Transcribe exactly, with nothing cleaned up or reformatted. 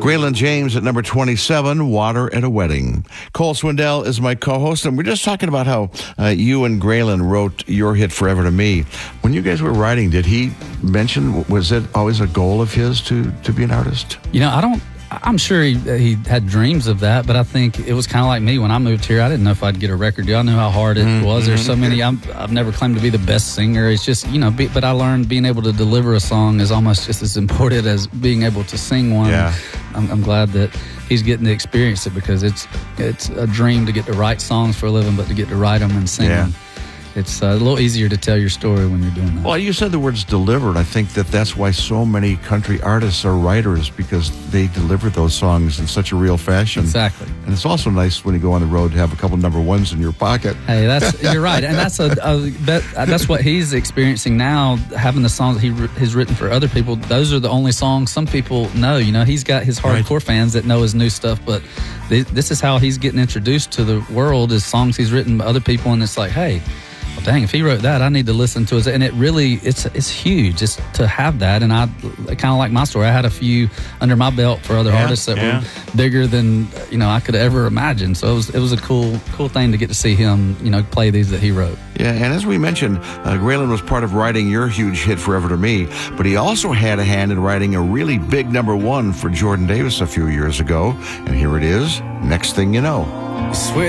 Graylin James at number twenty-seven, Water at a Wedding. Cole Swindell is my co-host, and we're just talking about how uh, you and Graylin wrote your hit Forever to Me. When you guys were writing, did he mention, was it always a goal of his to, to be an artist? You know, I don't, I'm sure he, he had dreams of that, but I think it was kind of like me when I moved here. I didn't know if I'd get a record deal. I knew how hard it mm-hmm. was. There's so many. I'm, I've never claimed to be the best singer. It's just, you know, be, but I learned being able to deliver a song is almost just as important as being able to sing one. Yeah. I'm, I'm glad that he's getting to experience it, because it's it's a dream to get to write songs for a living, but to get to write them and sing yeah. them. It's uh, a little easier to tell your story when you're doing that. Well, you said the words delivered. I think that that's why so many country artists are writers, because they deliver those songs in such a real fashion. Exactly. And it's also nice when you go on the road to have a couple number ones in your pocket. Hey, that's you're right, and that's a, a bet, that's what he's experiencing now. Having the songs he has written for other people, those are the only songs some people know. You know, he's got his hardcore right. fans that know his new stuff, but this is how he's getting introduced to the world, is songs he's written by other people, and it's like, hey, well, dang, if he wrote that, I need to listen to it. And it really, it's it's huge just to have that. And I kind of like my story. I had a few under my belt for other yeah, artists that yeah. were bigger than, you know, I could ever imagine. So it was it was a cool cool thing to get to see him, you know, play these that he wrote. Yeah, and as we mentioned, uh, Graylin was part of writing your huge hit Forever to Me, but he also had a hand in writing a really big number one for Jordan Davis a few years ago. And here it is, Next Thing You Know. Sweet.